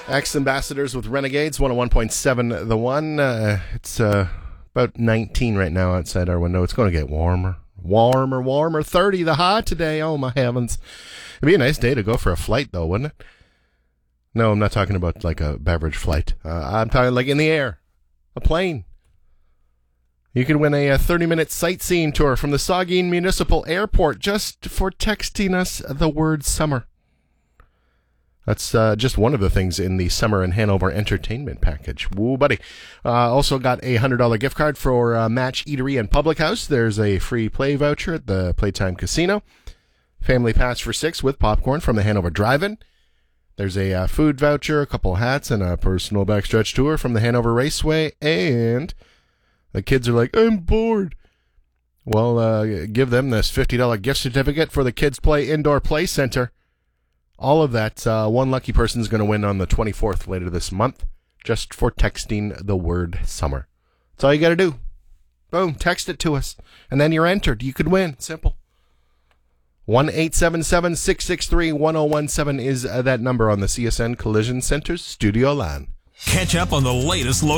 Ex-Ambassadors with Renegades, 101.7 The One. It's about 19 right now outside our window. It's going to get warmer. Warmer. 30 the high today. Oh, my heavens. It'd be a nice day to go for a flight, though, wouldn't it? No, I'm not talking about like a beverage flight. I'm talking like in the air. A plane. You could win a 30-minute sightseeing tour from the Saugeen Municipal Airport just for texting us the word summer. That's just one of the things in the Summer in Hanover entertainment package. Woo, buddy. Also got a $100 gift card for Match Eatery and Public House. There's a free play voucher at the Playtime Casino. Family pass for 6 with popcorn from the Hanover Drive-In. There's a food voucher, a couple hats, and a personal backstretch tour from the Hanover Raceway. And the kids are like, I'm bored. Well, give them this $50 gift certificate for the Kids Play Indoor Play Center. All of that, one lucky person is going to win on the 24th later this month, just for texting the word summer. That's all you got to do. Boom, text it to us, and then you're entered. You could win. Simple. 1-877-663-1017 is that number on the CSN Collision Center's studio line. Catch up on the latest